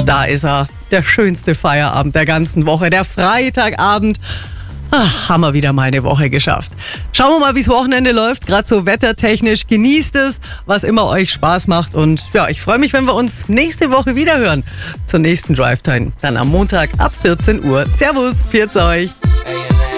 Da ist er, der schönste Feierabend der ganzen Woche, der Freitagabend. Ach, haben wir wieder mal eine Woche geschafft. Schauen wir mal, wie das Wochenende läuft, gerade so wettertechnisch. Genießt es, was immer euch Spaß macht. Und ja, ich freue mich, wenn wir uns nächste Woche wieder hören zur nächsten Drive Time. Dann am Montag ab 14 Uhr. Servus, pfiat's euch.